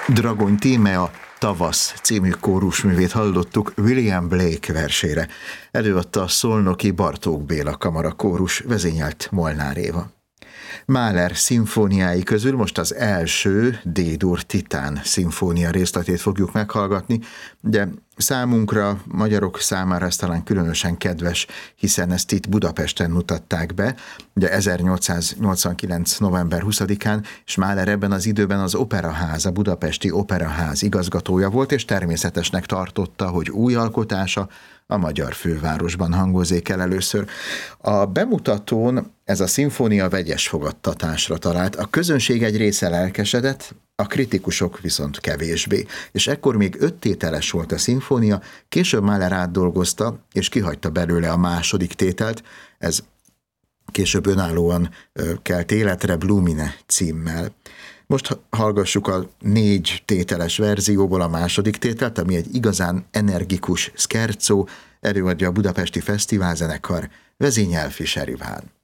Dragony Tímea Tavasz című kórusművét hallottuk William Blake versére. Előadta a szolnoki Bartók Béla Kamara kórus, vezényelt Molnár Éva. Mahler szimfóniái közül most az első D-dur Titán szimfónia részletét fogjuk meghallgatni, de számunkra, magyarok számára ez talán különösen kedves, hiszen ezt itt Budapesten mutatták be, de 1889. november 20-án, és Mahler ebben az időben az Operaház, a Budapesti Operaház igazgatója volt, és természetesnek tartotta, hogy új alkotása a magyar fővárosban hangozzék el először. A bemutatón ez a szimfónia vegyes fogadtatásra talált. A közönség egy része lelkesedett, a kritikusok viszont kevésbé. És ekkor még 5 tételes volt a szimfónia, később Mahler átdolgozta, és kihagyta belőle a második tételt. Ez később önállóan kelt életre Blumine címmel. Most hallgassuk a 4 tételes verzióból a második tételt, ami egy igazán energikus scherzo, előadja a Budapesti Fesztiválzenekar, vezényel Fischer Iván.